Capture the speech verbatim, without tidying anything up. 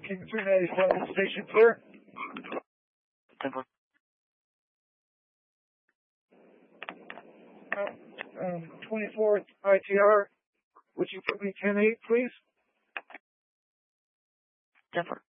Can you turn that level station clear? ten four. Um, twenty-fourth I T R. Would you put me ten eight, please? ten four.